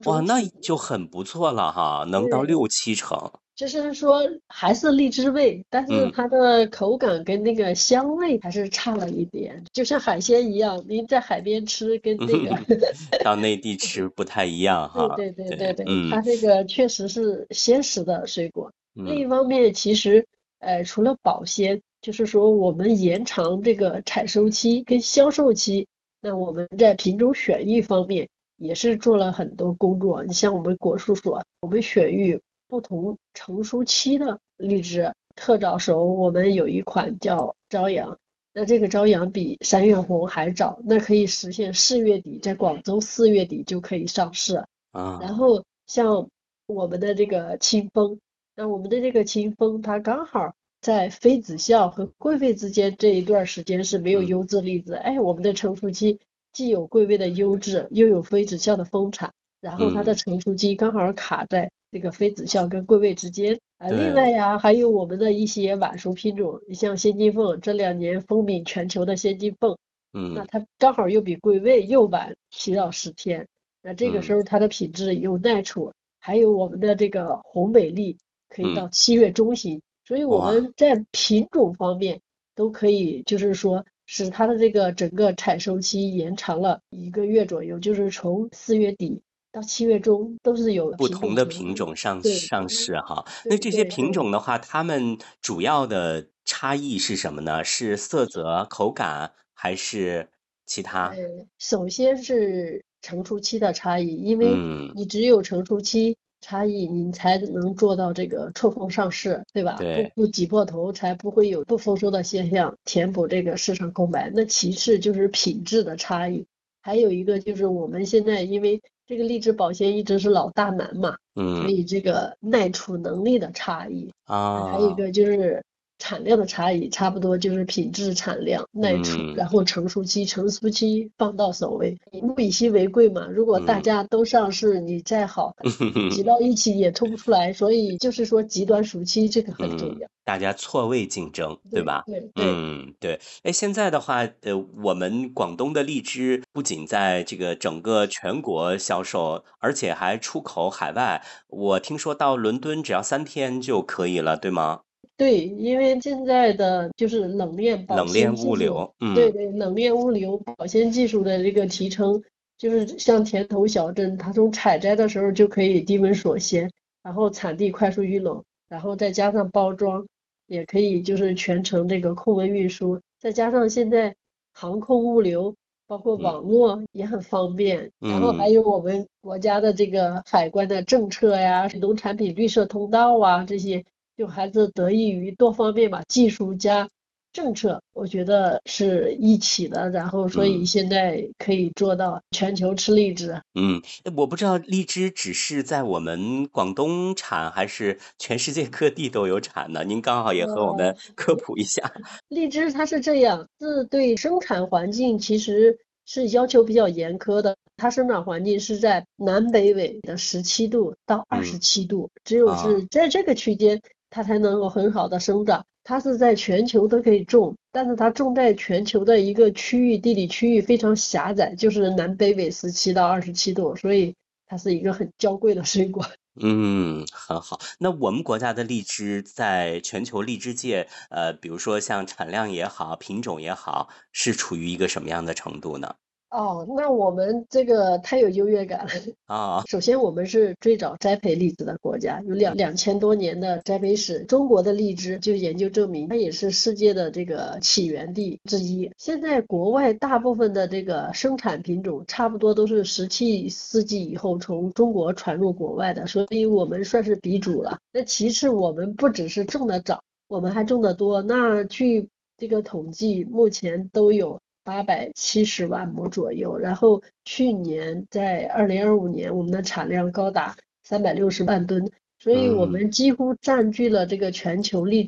哇， 种体。 那就很不错了哈，能到对， 6、7成。 就是说还是荔枝味，但是嗯， 它的口感跟那个香味还是差了一点，就像海鲜一样，您在海边吃跟那个到内地吃不太一样哈。 对对对对对， 对，它这个确实是鲜食的水果。另嗯一方面，其实除了保鲜，就是说我们延长这个采收期跟销售期，那我们在品种选育方面也是做了很多工作。你像我们果树所，我们选育不同成熟期的荔枝，特早熟，我们有一款叫朝阳。那这个朝阳比三月红还早，那可以实现4月底，在广州4月底就可以上市。然啊， 后像我们的这个清风，那我们的这个清风，它刚好在妃子笑和贵妃之间这一段时间是没有嗯优质栗子。哎，我们的成熟期既有贵妃的优质，又有妃子笑的丰产，然后它的嗯， 成熟期刚好卡在这个妃子笑跟贵妃之间。啊，另外对， 呀，还有我们的一些晚熟品种，你像仙金凤，这2年风靡全球的仙金凤，那嗯它刚好又比贵妃又晚7到10天。那这个时嗯候它的品质有耐储，还有我们的这个红美丽可以嗯， 到7月中旬，所以我哇。 们在品种方面都可以，就是说使它的这个整个采收期延长了1个月左右，就是从4月底到7月中都是有品不同的种成熟。 品种上对对市哈。那对这些对对。 品种的话，它们主要的差异是什么呢？是色泽、口感，还是其他？ 首先是成熟期的差异，因为嗯， 你只有成熟期差异，你才能做到这个错峰上市，对吧？不对， 不挤破头，才不会有不丰收的现象，填补这个市场空白。那其次就是品质的差异，还有一个就是我们现在因为这个荔枝保鲜一直是老大难嘛，所嗯以这个耐储能力的差异，还有一啊， 个就是产量的差异，差不多就是品质、产量、耐储， 嗯然后成熟期放到首位，以物以稀为贵嘛。如果大嗯， 家都上市，你再好，挤到一起也突不出来。所以就是说，极端暑期这个很重嗯， 要。 大家错位竞争，对对吧？ 对对。 嗯，对。哎，现在的话，我们广东的荔枝不仅在这个整个全国销售，而且还出口海外。我听说到伦敦只要3天就可以了，对吗？ 对，因为现在的就是冷链保冷链鲜技术， 物流，嗯对对，冷链物流保鲜技术的这个提升，就是像田头小镇，它从采摘的时候就可以低温锁鲜，然后产地快速预冷，然后再加上包装，也可以就是全程这个控温运输，再加上现在航空物流，包括嗯网络也很方便，然后还嗯。 有我们国家的这个海关的政策呀，农产品绿色通道啊这些。就还是得益于多方面吧，技术加政策，我觉得是一起的，然后所以嗯现在可以做到全球吃荔枝。 嗯，我不知道荔枝只是在我们广东产，还是全世界各地都有产呢？您刚好也和我们呃， 科普一下。 荔枝它是这样，是对生产环境其实是要求比较严苛的。它生长环境是在南北纬的17度到嗯 27度，只有啊， 是在这个区间，它才能够很好的生长。它是在全球都可以种，但是它种在全球的一个区域，地理区域非常狭窄，就是南北纬17到27度，所以它是一个很娇贵的水果。 嗯，很好。那我们国家的荔枝在全球荔枝界，比如说像产量也好，品种也好，是处于一个什么样的程度呢？ 哦，那我们这个太有优越感了。 啊， 首先，我们是最早栽培荔枝的国家，有2000多年的栽培史。中国的荔枝就研究证明，它也是世界的这个起源地之一。现在国外大部分的这个生产品种，差不多都是17世纪以后从中国传入国外的，所以我们算是鼻祖了。那其次，我们不只是种的早，我们还种的多。那据这个统计，目前都有870万亩左右，然后去年在2025年，我们的产量高达360万吨，所以我嗯们几乎占据了这个全球荔枝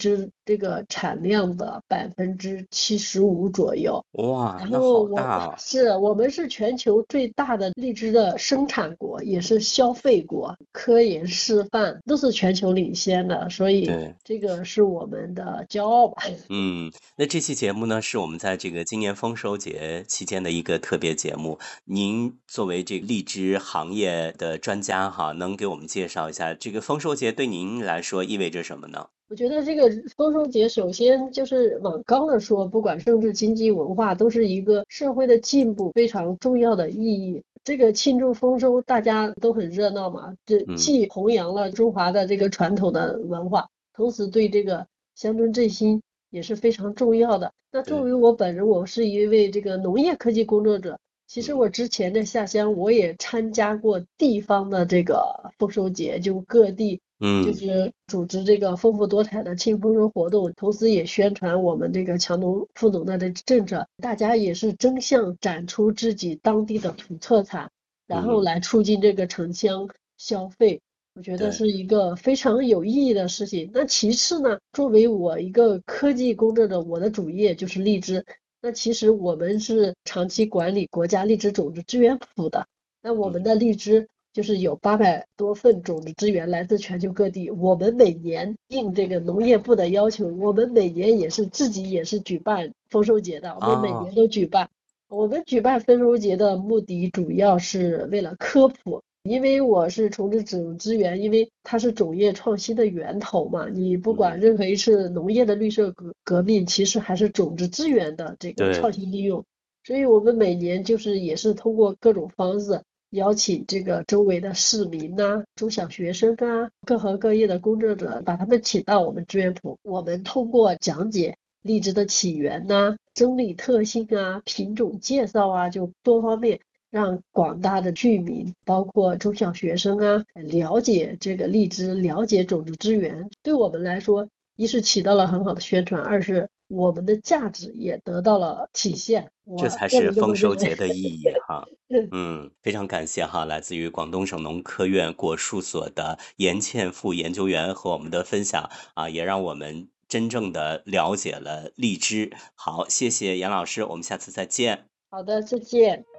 这个产量的75%左右。 哇， 然那好后大哦。 我们是全球最大的荔枝的生产国，也是消费国，科研示范都是全球领先的，所以对。 这个是我们的骄傲吧。 嗯，那这期节目呢，是我们在这个今年丰收节期间的一个特别节目。您作为这个荔枝行业的专家哈，能给我们介绍一下这个丰收节对您来说意味着什么呢？ 我觉得这个丰收节，首先就是往高了说，不管政治、经济、文化，都是一个社会的进步非常重要的意义。这个庆祝丰收，大家都很热闹嘛，这嗯， 既弘扬了中华的这个传统的文化，同时对这个乡村振兴也是非常重要的。那作对。 为我本人，我是一位这个农业科技工作者。其实嗯我之前的下乡，我也参加过地方的这个丰收节，就各地就嗯是组织这个丰富多彩的庆丰收活动，同时也宣传我们这个强农富农的这政策，大家也是争相展出自己当地的土特产，然后嗯， 来促进这个城乡消费。我觉得对。 是一个非常有意义的事情。那其次呢，作为我一个科技工作者，我的主业就是荔枝。那其实我们是长期管理国家荔枝种子资源库的。那我们嗯的荔枝就是有800多份种子资源，来自全球各地。我们每年应这个农业部的要求，我们每年自己也是举办丰收节的，我们每啊， 年都举办。我们举办丰收节的目的主要是为了科普，因为我是从事种子资源，因为它是种业创新的源头嘛。你不管嗯， 任何一次农业的绿色革命，其实还是种子资源的这个创对。 新利用。所以我们每年也是通过各种方式邀请这个周围的市民呐、中小学生啊、各行各业的工作者，把他们请到我们资源埔。我们通过讲解荔枝的起源呐、真理特性啊、品种介绍啊，就多方面让广大的居民，包括中小学生啊，了解这个荔枝，了解种子资源。对我们来说，一是起到了很好的宣传，二是我们的价值也得到了体现。 这我个人这才是丰么认为。 收节的意义哈。非常感谢哈，来自于广东省农科院果树所的严倩副研究员和我们的分享啊，也让我们真正的了解了荔枝。好，谢谢严老师，我们下次再见。 好的，再见。